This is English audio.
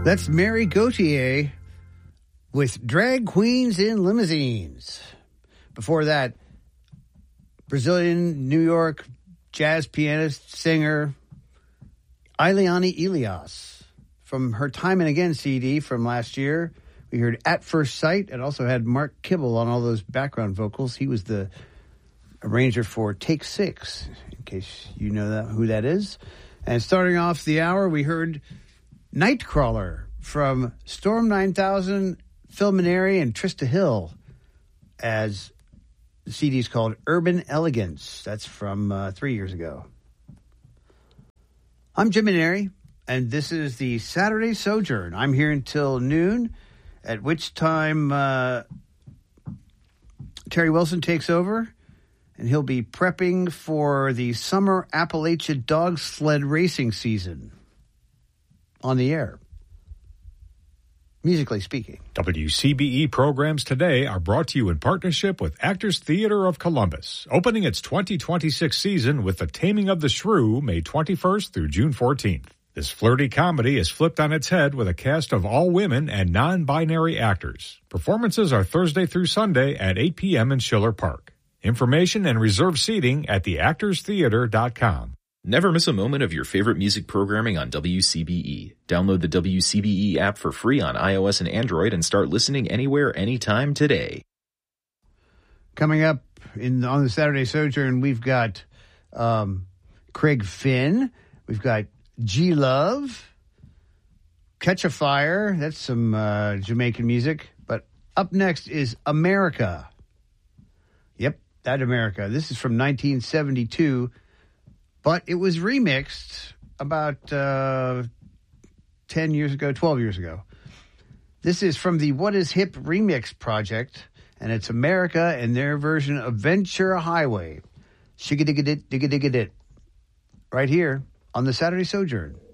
That's Mary Gauthier with Drag Queens in Limousines. Before that, Brazilian, New York jazz pianist, singer, Ileana Elias. From her Time and Again CD from last year, we heard At First Sight. It also had Mark Kibble on all those background vocals. He was the arranger for Take Six, in case you know who that is. And starting off the hour, we heard Nightcrawler from Storm 9000, Phil Maneri, and Trista Hill, as the CD is called Urban Elegance. That's from 3 years ago. I'm Jim Maneri, and this is the Saturday Sojourn. I'm here until noon, at which time Terry Wilson takes over, and he'll be prepping for the summer Appalachia dog sled racing season on the air, musically speaking. WCBE programs today are brought to you in partnership with Actors Theater of Columbus, opening its 2026 season with The Taming of the Shrew, May 21st through June 14th. This flirty comedy is flipped on its head with a cast of all women and non-binary actors. Performances are Thursday through Sunday at 8 p.m. in Schiller Park. Information and reserved seating at theactorstheater.com. Never miss a moment of your favorite music programming on WCBE. Download the WCBE app for free on iOS and Android and start listening anywhere, anytime today. Coming up on the Saturday Sojourn, we've got Craig Finn. We've got G-Love, Catch a Fire. That's some Jamaican music. But up next is America. Yep, that America. This is from 1972. But it was remixed about 10 years ago, 12 years ago. This is from the What Is Hip Remix Project, and it's America and their version of Ventura Highway. Shigga-digga-dit, digga-digga-dit. Right here on the Saturday Sojourn.